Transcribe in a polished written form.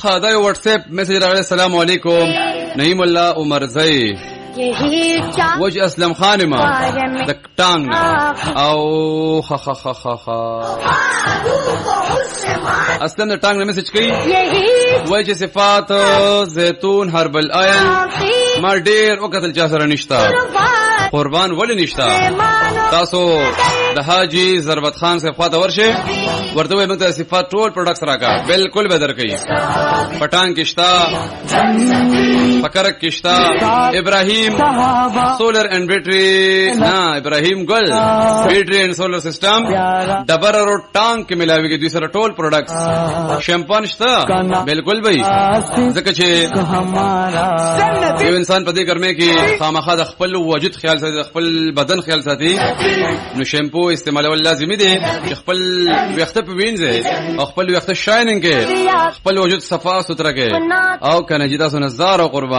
دا یو واتس اپ میسج راغلی. السلام علیکم نعیم الله عمرزی وج اسلم خان ما د ټانګ او خ خ خ خ خ اسلم د ټانګ میسج کوي وای چې صفات زيتون هربل آیل ما ډیر وکتل چا سره نشتا قربان ولی نشتا. تاسو د حاجی ضربت خان سے خواته ورشه ورته وای موږ ته صفات ټول پروډکټس راکا بالکل به درکې. پټان کشتا فکرک کشتا ابراهیم سولر اینڈ بیٹری نا ابراهیم ګل بیٹری اینڈ سولر سسٹم ډبر اور ټانک کې ملاويږي دوی سره ټول پروډکټس. شیمپان شتا بالکل بھائی ځکه چې یو انسان په دې ګرمه کې خامخا د خپل وجود خیال ساتي خپل بدن خیال ساتي نو شیمپو استعمالول لازمي دي چې خپل وخت په وینځي او خپل وخت شاینینګ کې خپل وجود صفا سترګه او کنه جدا سو نظر او قربان